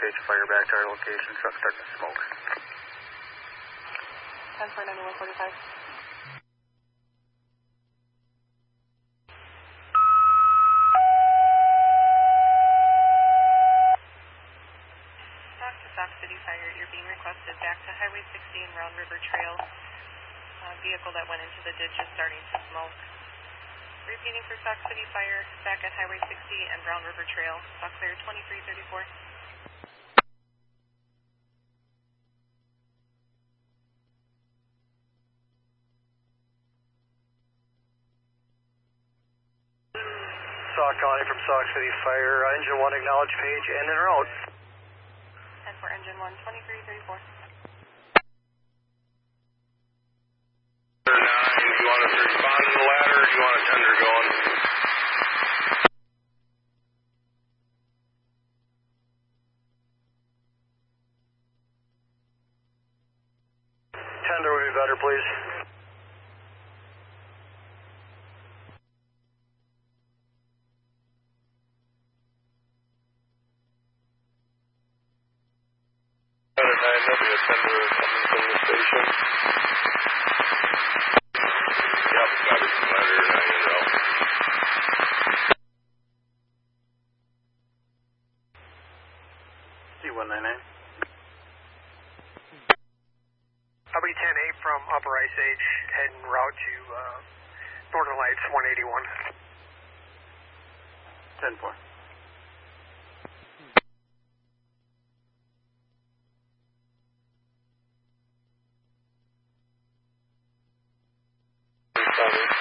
stage of fire back to our location. Truck starting to smoke. 10-4-91-45. Sock City Fire, you're being requested back to Highway 60 and Round River Trail. Vehicle that went into the ditch is starting to smoke. Repeating for Sock City Fire, back at Highway 60 and Round River Trail. Stock clear 2334. Sauk County from Sauk City Fire. Engine 1, acknowledge page and en route. 10-4, Engine 1, 2334. 9, do you want us to respond to the ladder or do you want a tender going? Tender would be better, please. There'll be a tender coming from the station. Yep, got it. Ladder 9 en route. C199. I'll be 10-8 from Upper Ice Age, heading route to Northern Lights 181. 10-4. Responding.